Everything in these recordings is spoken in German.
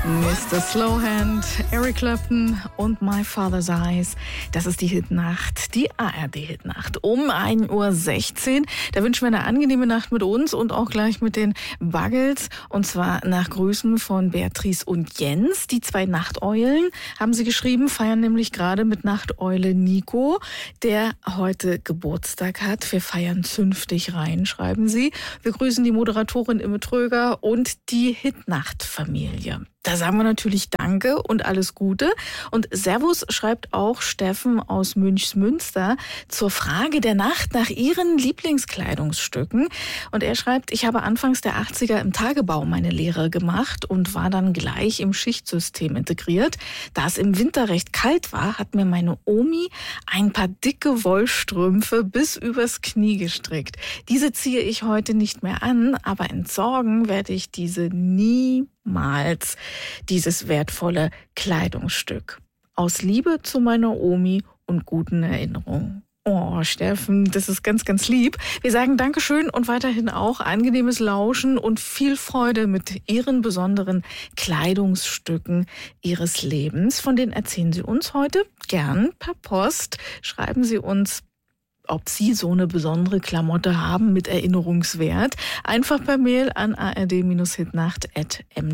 Mr. Slowhand, Eric Clapton und My Father's Eyes. Das ist die Hitnacht, die ARD-Hitnacht um 1:16 Uhr. Da wünschen wir eine angenehme Nacht mit uns und auch gleich mit den Buggles. Und zwar nach Grüßen von Beatrice und Jens. Die zwei Nachteulen, haben sie geschrieben, feiern nämlich gerade mit Nachteule Nico, der heute Geburtstag hat. Wir feiern zünftig rein, schreiben sie. Wir grüßen die Moderatorin Imme Tröger und die Hitnacht-Familie. Da sagen wir natürlich Danke und alles Gute. Und Servus schreibt auch Steffen aus Münchsmünster zur Frage der Nacht nach ihren Lieblingskleidungsstücken. Und er schreibt, ich habe anfangs der 80er im Tagebau meine Lehre gemacht und war dann gleich im Schichtsystem integriert. Da es im Winter recht kalt war, hat mir meine Omi ein paar dicke Wollstrümpfe bis übers Knie gestrickt. Diese ziehe ich heute nicht mehr an, aber entsorgen werde ich diese niemals, dieses wertvolle Kleidungsstück. Aus Liebe zu meiner Omi und guten Erinnerungen. Oh, Steffen, das ist ganz, ganz lieb. Wir sagen Dankeschön und weiterhin auch angenehmes Lauschen und viel Freude mit Ihren besonderen Kleidungsstücken Ihres Lebens. Von denen erzählen Sie uns heute gern per Post. Schreiben Sie uns, ob Sie so eine besondere Klamotte haben mit Erinnerungswert. Einfach per Mail an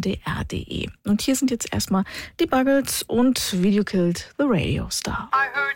ard-hitnacht@mdr.de. Und hier sind jetzt erstmal die Buggles und Video Killed the Radio Star.